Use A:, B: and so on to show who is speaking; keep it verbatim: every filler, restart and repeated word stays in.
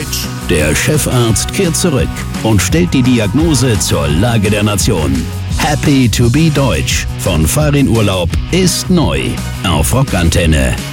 A: Deutsch.
B: Der Chefarzt kehrt zurück und stellt die Diagnose zur Lage der Nation. Happy to be Deutsch von Farin Urlaub ist neu auf Rockantenne.